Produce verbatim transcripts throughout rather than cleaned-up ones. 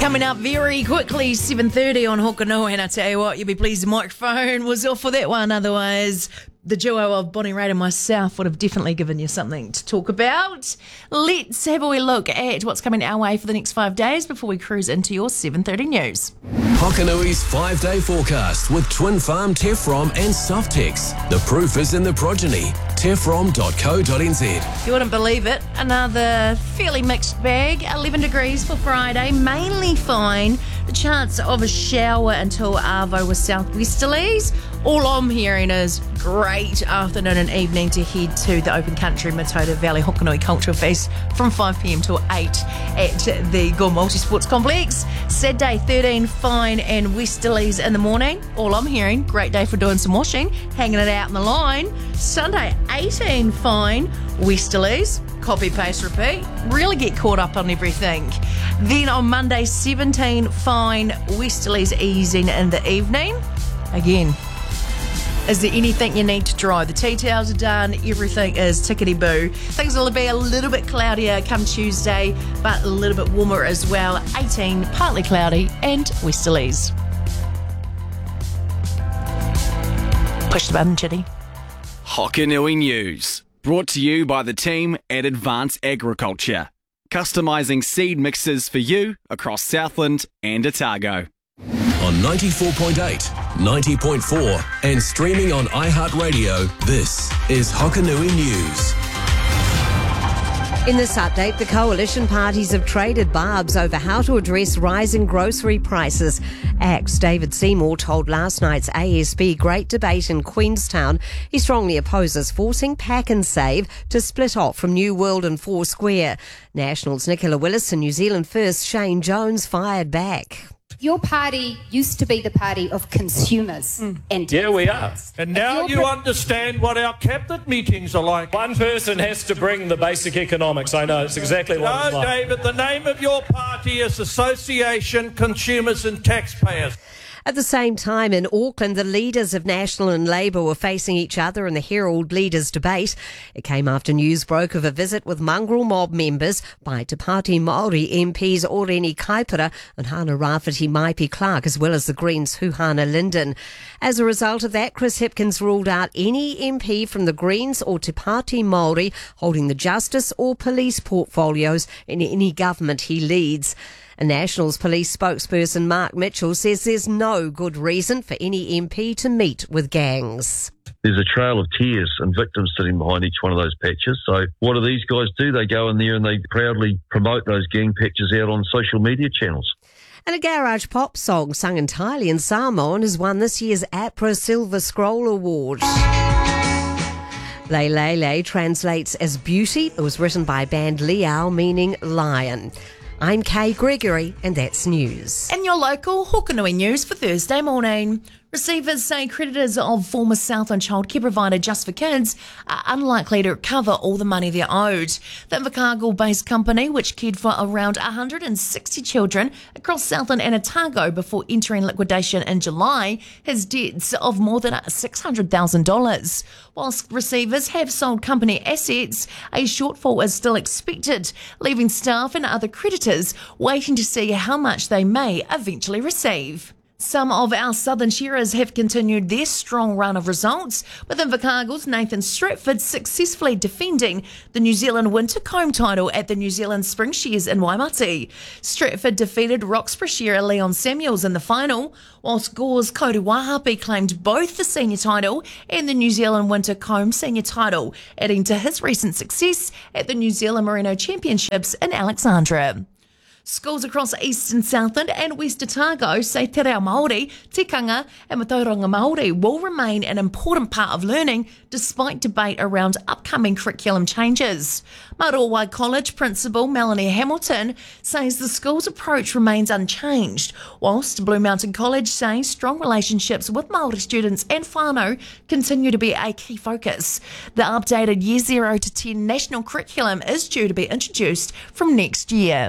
Coming up very quickly, seven thirty on Hokanui, and I tell you what, you'll be pleased the microphone was off for that one. Otherwise, the duo of Bonnie Raitt and myself would have definitely given you something to talk about. Let's have a wee look at what's coming our way for the next five days before we cruise into your seven thirty news. Hokanui's five-day forecast with Twin Farm, Tefrom and Softex. The proof is in the progeny. tefrom dot co dot n z. You wouldn't believe it. Another fairly mixed bag. eleven degrees for Friday, mainly fine. The chance of a shower until Arvo with southwesterlies. All I'm hearing is great afternoon and evening to head to the Open Country Matoda Valley Hokanui Cultural Feast from five p m till eight at the Gore Multisports Complex. Saturday, thirteen fine and westerlies in the morning. All I'm hearing, great day for doing some washing, hanging it out in the line. Sunday, eighteen fine, westerlies. Copy, paste, repeat. Really get caught up on everything. Then on Monday, seventeen fine, westerlies easing in the evening. Again, is there anything you need to dry? The tea towels are done. Everything is tickety-boo. Things will be a little bit cloudier come Tuesday, but a little bit warmer as well. eighteen, partly cloudy and westerlies. Push the button, Chitty. Hokanui News. Brought to you by the team at Advance Agriculture. Customising seed mixes for you across Southland and Otago. On ninety-four point eight, ninety point four and streaming on iHeartRadio, this is Hokanui News. In this update, the coalition parties have traded barbs over how to address rising grocery prices. A C T's David Seymour told last night's A S B Great Debate in Queenstown he strongly opposes forcing Pack and Save to split off from New World and Four Square. Nationals Nicola Willis and New Zealand First Shane Jones fired back. Your party used to be the party of consumers. Mm. And yeah, we are. And now you understand what our cabinet meetings are like. One person has to bring the basic economics. I know, it's exactly what no, it's like. No, David, the name of your party is Association Consumers and Taxpayers. At the same time, in Auckland, the leaders of National and Labour were facing each other in the Herald Leaders debate. It came after news broke of a visit with mongrel mob members by Te Pāti Māori M Ps Oreni Kaipara and Hana Rafiti Maipi Clark, as well as the Greens' Huhana Linden. As a result of that, Chris Hipkins ruled out any M P from the Greens or Te Pāti Māori holding the justice or police portfolios in any government he leads. A Nationals police spokesperson, Mark Mitchell, says there's no good reason for any M P to meet with gangs. There's a trail of tears and victims sitting behind each one of those patches. So what do these guys do? They go in there and they proudly promote those gang pictures out on social media channels. And a garage pop song sung entirely in Samoan has won this year's APRA Silver Scroll Award. Le Le Le translates as beauty. It was written by band Liao, meaning lion. I'm Kay Gregory, and that's news. And your local Hokanui News for Thursday morning. Receivers say creditors of former Southland childcare provider Just for Kids are unlikely to recover all the money they're owed. The Invercargill-based company, which cared for around one hundred sixty children across Southland and Otago before entering liquidation in July, has debts of more than six hundred thousand dollars. Whilst receivers have sold company assets, a shortfall is still expected, leaving staff and other creditors waiting to see how much they may eventually receive. Some of our southern shearers have continued their strong run of results, with Invercargill's Nathan Stratford successfully defending the New Zealand Winter Comb title at the New Zealand Spring Shears in Waimati. Stratford defeated Roxburgh shearer Leon Samuels in the final, whilst Gore's Kodu Wahapi claimed both the senior title and the New Zealand Winter Comb senior title, adding to his recent success at the New Zealand Merino Championships in Alexandra. Schools across Eastern Southland and West Otago say Te Reo Māori, Tikanga and Matauranga Māori will remain an important part of learning despite debate around upcoming curriculum changes. Marowai College Principal Melanie Hamilton says the school's approach remains unchanged, whilst Blue Mountain College says strong relationships with Māori students and whānau continue to be a key focus. The updated Year zero to ten national curriculum is due to be introduced from next year.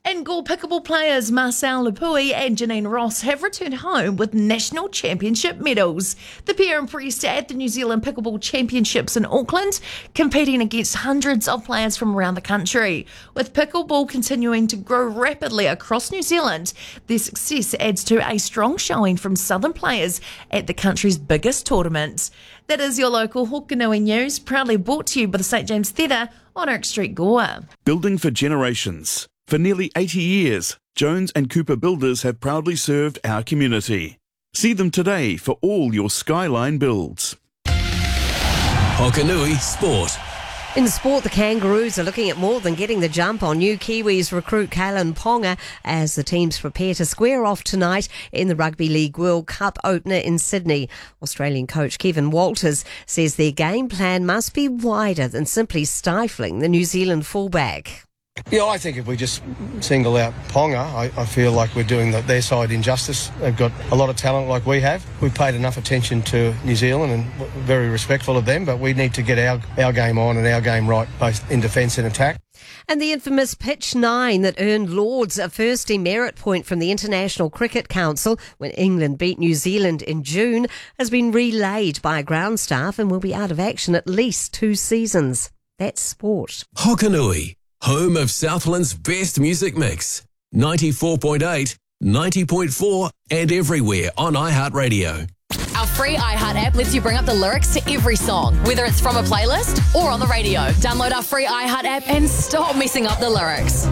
And Gore pickleball players Marcel Lepui and Janine Ross have returned home with national championship medals. The pair impressed at the New Zealand Pickleball Championships in Auckland, competing against hundreds of players from around the country. With pickleball continuing to grow rapidly across New Zealand, their success adds to a strong showing from southern players at the country's biggest tournament. That is your local Hokanui News, proudly brought to you by the St James Theatre on Oak Street, Gore. Building for generations. For nearly eighty years, Jones and Cooper Builders have proudly served our community. See them today for all your Skyline builds. Hokanui Sport. In sport, the Kangaroos are looking at more than getting the jump on new Kiwis recruit Kalen Ponga as the teams prepare to square off tonight in the Rugby League World Cup opener in Sydney. Australian coach Kevin Walters says their game plan must be wider than simply stifling the New Zealand fullback. Yeah, I think if we just single out Ponga, I, I feel like we're doing the, their side injustice. They've got a lot of talent like we have. We've paid enough attention to New Zealand and very respectful of them, but we need to get our, our game on and our game right, both in defence and attack. And the infamous pitch nine that earned Lords a first demerit point from the International Cricket Council when England beat New Zealand in June has been relayed by ground staff and will be out of action at least two seasons. That's sport. Hokanui, home of Southland's best music mix. ninety-four point eight, ninety point four and everywhere on iHeartRadio. Our free iHeart app lets you bring up the lyrics to every song, whether it's from a playlist or on the radio. Download our free iHeart app and stop messing up the lyrics.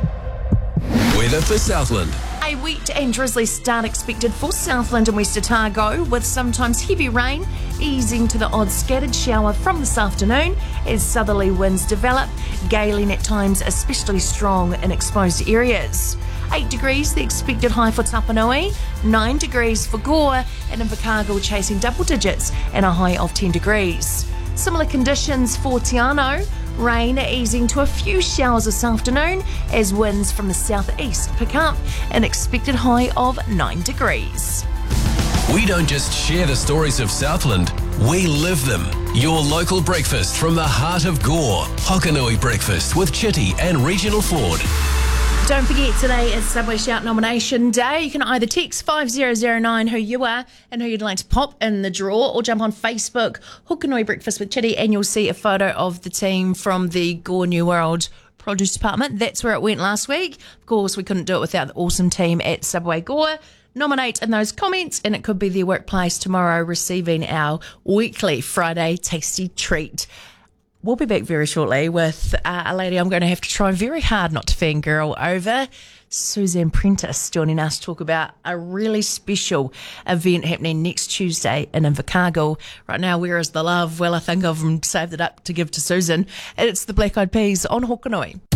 Weather for Southland. A wet and drizzly start expected for Southland and West Otago, with sometimes heavy rain easing to the odd scattered shower from this afternoon as southerly winds develop, galing at times especially strong in exposed areas. eight degrees the expected high for Tapanui, nine degrees for Gore, and Invercargill chasing double digits and a high of ten degrees. Similar conditions for Te Anau. Rain easing to a few showers this afternoon as winds from the southeast pick up, an expected high of nine degrees. We don't just share the stories of Southland, we live them. Your local breakfast from the heart of Gore. Hokanui Breakfast with Chitty and Regional Ford. Don't forget, today is Subway Shout nomination day. You can either text five zero zero nine who you are and who you'd like to pop in the draw, or jump on Facebook, Hokanui Breakfast with Chitty, and you'll see a photo of the team from the Gore New World Produce Department. That's where it went last week. Of course, we couldn't do it without the awesome team at Subway Gore. Nominate in those comments, and it could be their workplace tomorrow receiving our weekly Friday tasty treat. We'll be back very shortly with uh, a lady I'm going to have to try very hard not to fangirl over, Suzanne Prentice, joining us to talk about a really special event happening next Tuesday in Invercargill. Right now, where is the love? Well, I think I've saved it up to give to Susan. It's the Black Eyed Peas on Hokanui.